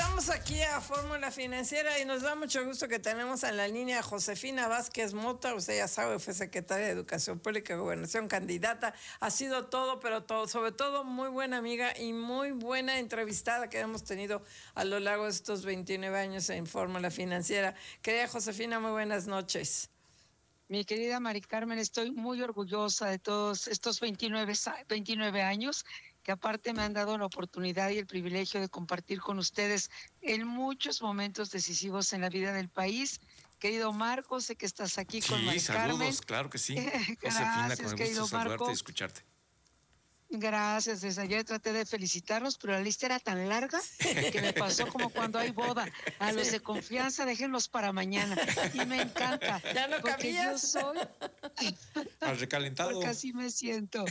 Regresamos aquí a Fórmula Financiera y nos da mucho gusto que tenemos en la línea a Josefina Vázquez Mota. Usted ya sabe, fue secretaria de Educación Pública y Gobernación, candidata. Ha sido todo, pero todo, sobre todo muy buena amiga y muy buena entrevistada que hemos tenido a lo largo de estos 29 años en Fórmula Financiera. Querida Josefina, muy buenas noches. Mi querida Mari Carmen, estoy muy orgullosa de todos estos 29 años, que aparte me han dado la oportunidad y el privilegio de compartir con ustedes en muchos momentos decisivos en la vida del país. Querido Marco, sé que estás aquí con Mari Carmen. Sí, saludos, claro que sí. Gracias, Josefina, con el querido gusto de saludarte Marco. y escucharte. Gracias, desde ayer traté de felicitarlos, pero la lista era tan larga que me pasó como cuando hay boda. A los de confianza, déjenlos para mañana. Y me encanta. ¿Ya no porque cabías? yo soy... Al recalentado. Porque así me siento.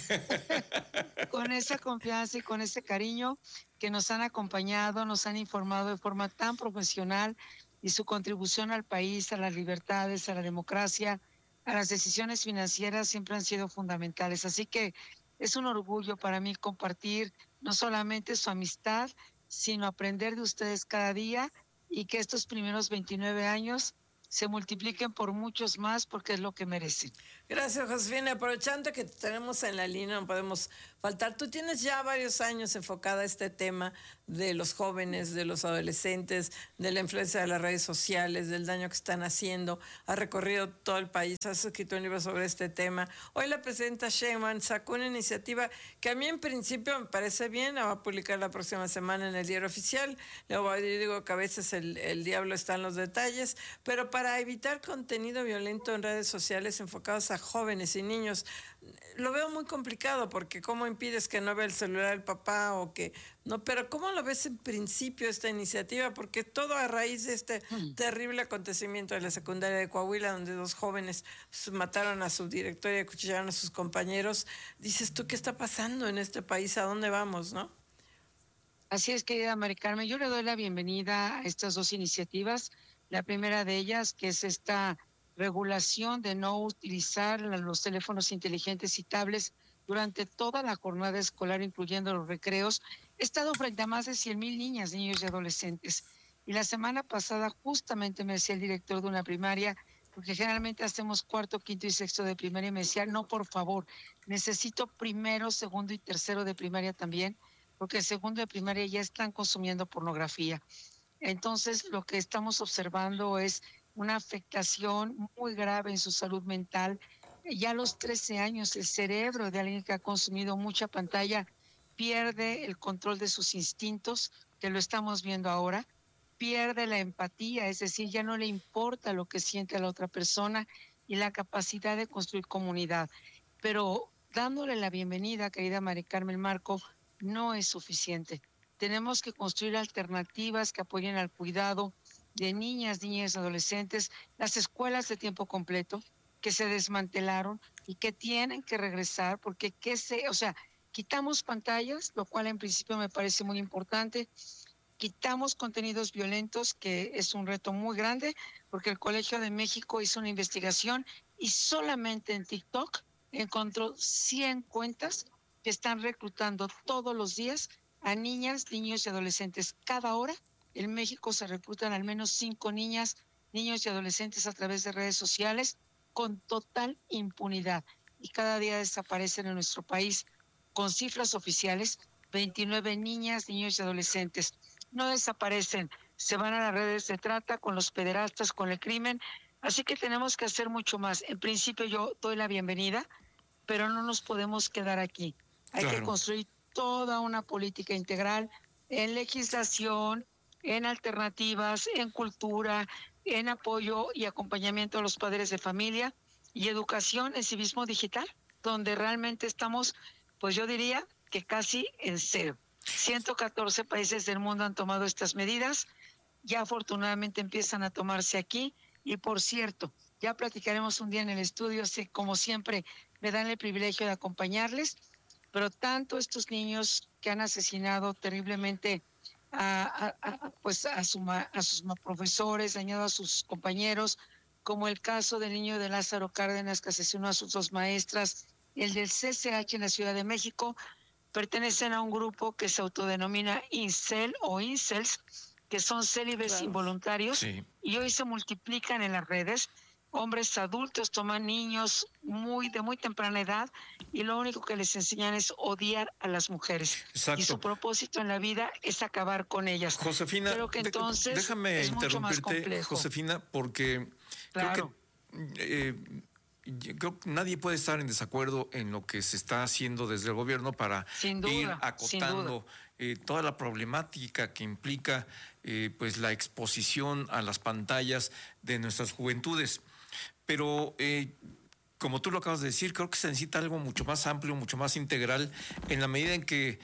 Con esa confianza y con ese cariño que nos han acompañado, nos han informado de forma tan profesional y su contribución al país, a las libertades, a la democracia, a las decisiones financieras siempre han sido fundamentales. Así que es un orgullo para mí compartir no solamente su amistad, sino aprender de ustedes cada día y que estos primeros 29 años se multipliquen por muchos más porque es lo que merecen. Gracias, Josefina. Aprovechando que te tenemos en la línea, no podemos faltar. Tú tienes ya varios años enfocada a este tema de los jóvenes, de los adolescentes, de la influencia de las redes sociales, del daño que están haciendo. Has recorrido todo el país, has escrito un libro sobre este tema. Hoy la presidenta Sheinbaum sacó una iniciativa que a mí en principio me parece bien, la va a publicar la próxima semana en el Diario Oficial. Luego yo digo que a veces el diablo está en los detalles, pero para evitar contenido violento en redes sociales enfocados a jóvenes y niños, lo veo muy complicado porque cómo impides que no vea el celular el papá o que no, pero cómo lo ves en principio esta iniciativa, porque todo a raíz de este terrible acontecimiento de la secundaria de Coahuila donde dos jóvenes mataron a su directora y acuchillaron a sus compañeros. Dices tú, ¿qué está pasando en este país? ¿A dónde vamos, no? Así es, querida Mari Carmen, yo le doy la bienvenida a estas dos iniciativas. La primera de ellas, que es esta regulación de no utilizar los teléfonos inteligentes y tablets durante toda la jornada escolar, incluyendo los recreos. He estado frente a más de 100,000 niñas, niños y adolescentes. Y la semana pasada justamente me decía el director de una primaria, porque generalmente hacemos cuarto, quinto y sexto de primaria, y me decía, no, por favor, necesito primero, segundo y tercero de primaria también, porque el segundo de primaria ya están consumiendo pornografía. Entonces, lo que estamos observando es una afectación muy grave en su salud mental. Ya a los 13 años, el cerebro de alguien que ha consumido mucha pantalla pierde el control de sus instintos, que lo estamos viendo ahora, pierde la empatía, es decir, ya no le importa lo que siente a la otra persona y la capacidad de construir comunidad. Pero dándole la bienvenida, querida Mari Carmen, Marco, no es suficiente. Tenemos que construir alternativas que apoyen al cuidado de niñas, niñas y adolescentes, las escuelas de tiempo completo que se desmantelaron y que tienen que regresar porque quitamos pantallas, lo cual en principio me parece muy importante, quitamos contenidos violentos, que es un reto muy grande, porque el Colegio de México hizo una investigación y solamente en TikTok encontró 100 cuentas que están reclutando todos los días a niñas, niños y adolescentes. Cada hora en México se reclutan al menos 5 niñas, niños y adolescentes a través de redes sociales con total impunidad. Y cada día desaparecen en nuestro país, con cifras oficiales, 29 niñas, niños y adolescentes. No desaparecen, se van a las redes de trata con los pederastas, con el crimen. Así que tenemos que hacer mucho más. En principio yo doy la bienvenida, pero no nos podemos quedar aquí. Hay que construir toda una política integral en legislación, en alternativas, en cultura, en apoyo y acompañamiento a los padres de familia y educación en civismo digital, donde realmente estamos, pues yo diría que casi en cero. 114 países del mundo han tomado estas medidas, ya afortunadamente empiezan a tomarse aquí y por cierto, ya platicaremos un día en el estudio, como siempre me dan el privilegio de acompañarles, pero tanto estos niños que han asesinado terriblemente a sus profesores, dañado a sus compañeros, como el caso del niño de Lázaro Cárdenas que asesinó a sus 2 maestras, el del CCH en la Ciudad de México, pertenecen a un grupo que se autodenomina Incel o Incels, que son célibes Claro. involuntarios Sí. y hoy se multiplican en las redes. Hombres adultos toman niños de muy temprana edad y lo único que les enseñan es odiar a las mujeres. Y su Exacto. propósito en la vida es acabar con ellas. Josefina, Creo que entonces déjame es mucho más interrumpirte, complejo. Josefina, porque Claro. creo que creo que nadie puede estar en desacuerdo en lo que se está haciendo desde el gobierno para Sin duda, ir sin duda. acotando toda la problemática que implica pues la exposición a las pantallas de nuestras juventudes. Pero como tú lo acabas de decir, creo que se necesita algo mucho más amplio, mucho más integral, en la medida en que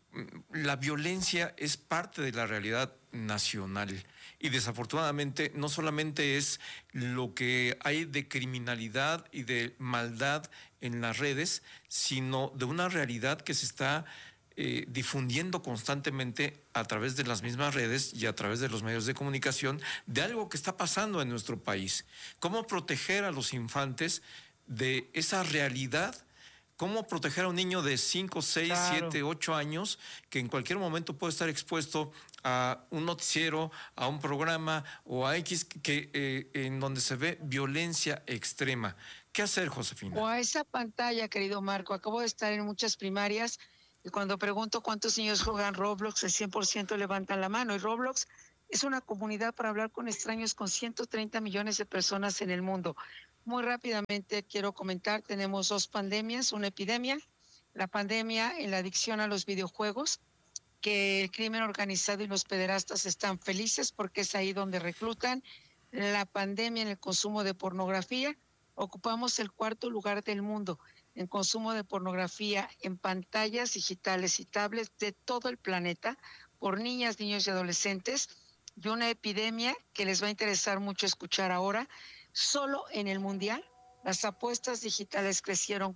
la violencia es parte de la realidad nacional y desafortunadamente no solamente es lo que hay de criminalidad y de maldad en las redes, sino de una realidad que se está difundiendo constantemente a través de las mismas redes y a través de los medios de comunicación de algo que está pasando en nuestro país. ¿Cómo proteger a los infantes de esa realidad? ¿Cómo proteger a un niño de 5, 6, Claro. 7, 8 años que en cualquier momento puede estar expuesto a un noticiero, a un programa o a X en donde se ve violencia extrema? ¿Qué hacer, Josefina? O a esa pantalla, querido Marco. Acabo de estar en muchas primarias y cuando pregunto cuántos niños juegan Roblox, el 100% levantan la mano. Y Roblox es una comunidad para hablar con extraños con 130 millones de personas en el mundo. Muy rápidamente quiero comentar, tenemos 2 pandemias, una epidemia, la pandemia en la adicción a los videojuegos, que el crimen organizado y los pederastas están felices porque es ahí donde reclutan, la pandemia en el consumo de pornografía. Ocupamos el 4º lugar del mundo en consumo de pornografía en pantallas digitales y tablets de todo el planeta por niñas, niños y adolescentes, y una epidemia que les va a interesar mucho escuchar ahora. Solo en el Mundial, las apuestas digitales crecieron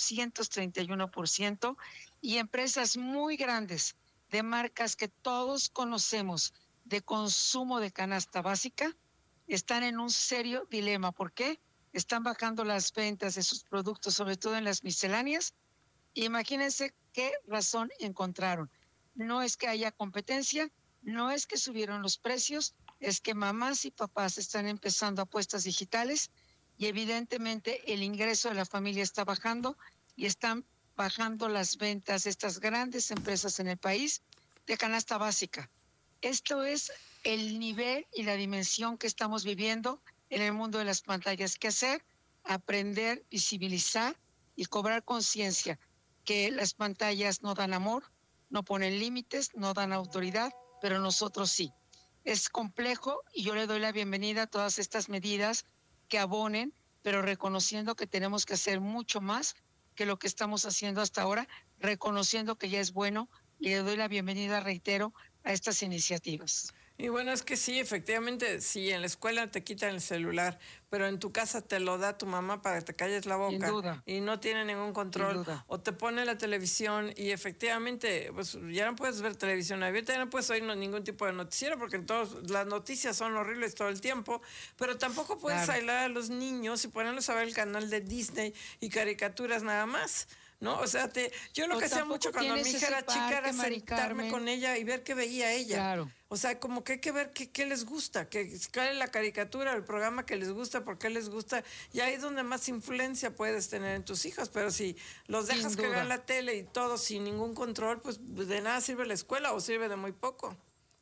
431% y empresas muy grandes de marcas que todos conocemos de consumo de canasta básica están en un serio dilema. ¿Por qué? Están bajando las ventas de sus productos, sobre todo en las misceláneas. Imagínense qué razón encontraron. No es que haya competencia, no es que subieron los precios, es que mamás y papás están empezando apuestas digitales y evidentemente el ingreso de la familia está bajando y están bajando las ventas de estas grandes empresas en el país de canasta básica. Esto es el nivel y la dimensión que estamos viviendo en el mundo de las pantallas. ¿Qué hacer? Aprender, visibilizar y cobrar conciencia que las pantallas no dan amor, no ponen límites, no dan autoridad, pero nosotros sí. Es complejo y yo le doy la bienvenida a todas estas medidas que abonen, pero reconociendo que tenemos que hacer mucho más que lo que estamos haciendo hasta ahora, reconociendo que ya es bueno, y le doy la bienvenida, reitero, a estas iniciativas. Y bueno, es que sí, efectivamente, sí, en la escuela te quitan el celular, pero en tu casa te lo da tu mamá para que te calles la boca. Sin duda. Y no tiene ningún control. Sin duda. O te pone la televisión y efectivamente, pues ya no puedes ver televisión abierta, ya no puedes oír ningún tipo de noticiero porque las noticias son horribles todo el tiempo, pero tampoco puedes aislar a los niños y ponerlos a ver el canal de Disney y caricaturas nada más. ¿No? O sea, yo lo que hacía mucho cuando mi hija era chica era sentarme con ella y ver qué veía ella. Claro. O sea, como que hay que ver qué les gusta, cuál es la caricatura, el programa que les gusta, por qué les gusta. Y ahí es donde más influencia puedes tener en tus hijos. Pero si los dejas que vean la tele y todo sin ningún control, pues de nada sirve la escuela o sirve de muy poco.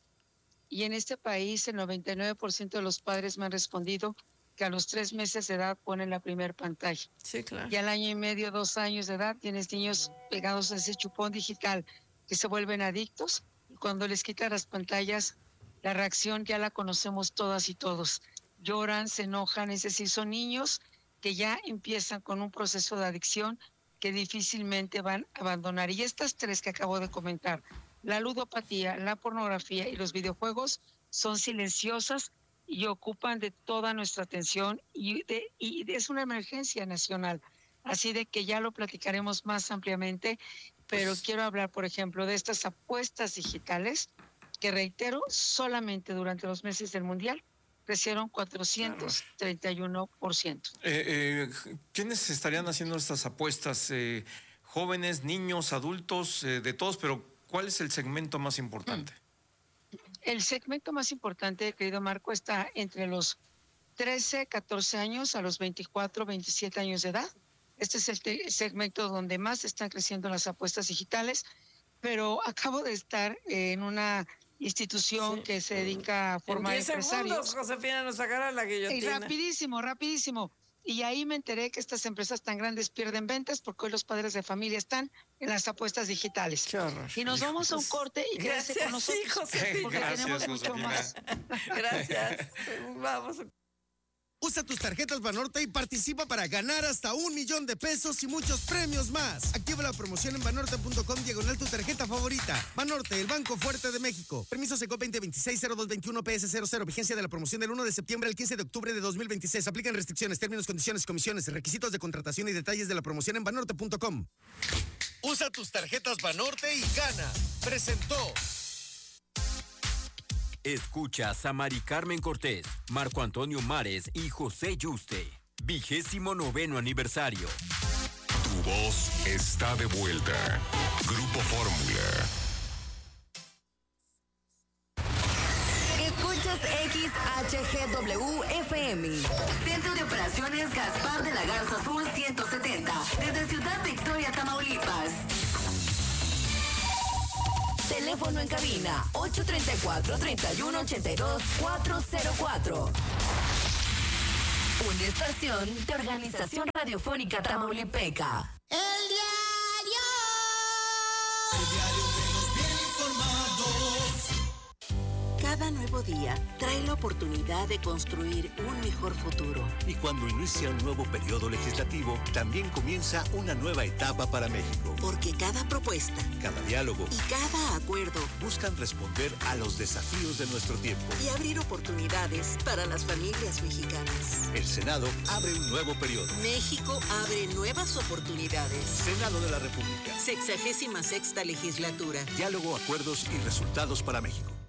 Y en este país el 99% de los padres me han respondido que a los 3 meses de edad ponen la primer pantalla. Sí, claro. Y al año y medio, 2 años de edad, tienes niños pegados a ese chupón digital que se vuelven adictos. Y cuando les quitan las pantallas, la reacción ya la conocemos todas y todos. Lloran, se enojan, es decir, son niños que ya empiezan con un proceso de adicción que difícilmente van a abandonar. Y estas 3 que acabo de comentar, la ludopatía, la pornografía y los videojuegos, son silenciosas y ocupan de toda nuestra atención y es una emergencia nacional. Así de que ya lo platicaremos más ampliamente, pero quiero hablar, por ejemplo, de estas apuestas digitales que, reitero, solamente durante los meses del Mundial crecieron 431%. ¿Quiénes estarían haciendo estas apuestas? ¿Jóvenes, niños, adultos, de todos? Pero ¿cuál es el segmento más importante? El segmento más importante, querido Marco, está entre los 13, 14 años a los 24, 27 años de edad. Este es el segmento donde más están creciendo las apuestas digitales, pero acabo de estar en una institución que se dedica a formar empresarios. En 10 segundos, Josefina, nos sacará la guillotina. Y rapidísimo. Y ahí me enteré que estas empresas tan grandes pierden ventas porque hoy los padres de familia están en las apuestas digitales. Qué horror. Y nos vamos a un corte y quédese con nosotros porque tenemos mucho más. Gracias. Vamos. Usa tus tarjetas Banorte y participa para ganar hasta 1 millón de pesos y muchos premios más. Activa la promoción en banorte.com/ tu tarjeta favorita. Banorte, el Banco Fuerte de México. Permiso SECO 2026-0221 PS00. Vigencia de la promoción del 1 de septiembre al 15 de octubre de 2026. Aplican restricciones, términos, condiciones, comisiones, requisitos de contratación y detalles de la promoción en banorte.com. Usa tus tarjetas Banorte y gana. Presentó. Escuchas a Mari Carmen Cortés, Marco Antonio Mares y José Yuste. 29º aniversario. Tu voz está de vuelta. Grupo Fórmula. Escuchas XHGW-FM. Centro de Operaciones Gaspar de la Garza Sur 170. Desde Ciudad Victoria, Tamaulipas. Teléfono en cabina 834-3182-404. Una estación de Organización Radiofónica Tamaulipeca. El diario de los bien informados. Cada nuevo día trae la oportunidad de construir un mejor futuro. Y cuando inicia un nuevo periodo legislativo, también comienza una nueva etapa para México. Porque cada propuesta, cada diálogo y cada acuerdo buscan responder a los desafíos de nuestro tiempo y abrir oportunidades para las familias mexicanas. El Senado abre un nuevo periodo. México abre nuevas oportunidades. Senado de la República. 66ª legislatura. Diálogo, acuerdos y resultados para México.